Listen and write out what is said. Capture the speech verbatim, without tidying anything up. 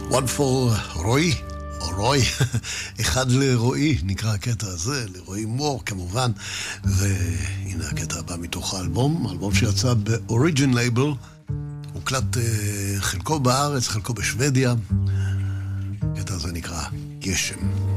One for רועי, או רוי, אחד לרועי, נקרא הקטע הזה, לרועי מור כמובן, והנה הקטע הבא מתוך האלבום, האלבום שיצא באוריג'ין לייבל, הוקלט חלקו בארץ, חלקו בשוודיה, הקטע הזה נקרא גשם.